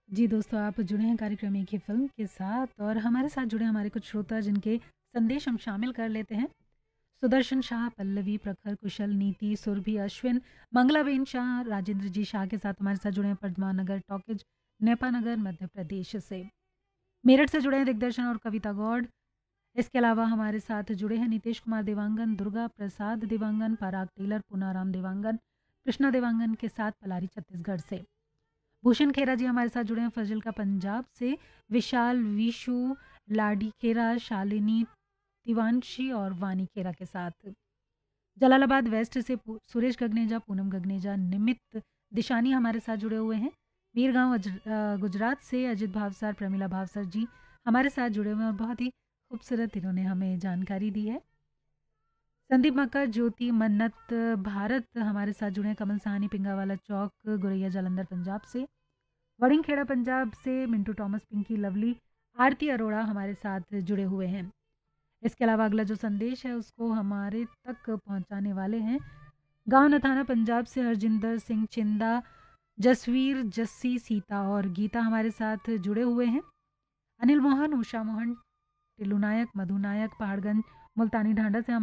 जी दोस्तों, आप जुड़े हैं कार्यक्रम एक ही फ़िल्म के साथ और हमारे साथ जुड़े हमारे कुछ श्रोता जिनके संदेश हम शामिल कर लेते हैं। सुदर्शन शाह, पल्लवी, प्रखर, कुशल, नीति, सुरभि, अश्विन, मंगलाबेन शाह, राजेंद्र जी शाह के साथ हमारे साथ जुड़े हैं पद्मा नगर टॉकीज, नेपानगर, मध्य प्रदेश से। मेरठ से जुड़े हैं दिग्दर्शन और कविता गौड़। इसके अलावा हमारे साथ जुड़े हैं नीतीश कुमार देवांगन, दुर्गा प्रसाद देवांगन, पराग टेलर, पूनाराम देवांगन, कृष्णा देवांगन के साथ पलारी छत्तीसगढ़ से। भूषण खेरा जी हमारे साथ जुड़े हैं फजल का पंजाब से। विशाल, विशु, लाडी खेरा, शालिनी, तिवांशी और वानी खेरा के साथ। जलालाबाद वेस्ट से सुरेश गगनेजा, पूनम गगनेजा, निमित दिशानी हमारे साथ जुड़े हुए हैं। वीरगांव गुजरात से अजित भावसर, प्रमिला भावसर जी हमारे साथ जुड़े हुए हैं और बहुत ही खूबसूरत इन्होंने हमें जानकारी दी है। संदीप मक्का, ज्योति, मन्नत, भारत हमारे साथ जुड़े हैं। कमल सहानी, पिंगावाला चौक, गुरैया जालंधर पंजाब से। वड़िंगखेड़ा पंजाब से मिंटू थॉमस, पिंकी, लवली, आरती अरोड़ा हमारे साथ जुड़े हुए हैं। इसके अलावा अगला जो संदेश है उसको हमारे तक पहुंचाने वाले हैं गांव नथाना पंजाब से हरजिंदर सिंह चिंदा, जसवीर, जस्सी, सीता और गीता हमारे साथ जुड़े हुए हैं। अनिल मोहन, उषा मोहन, टिल्लू नायक, मधु नायक, पहाड़गंज, मुल्तानी ढांडा से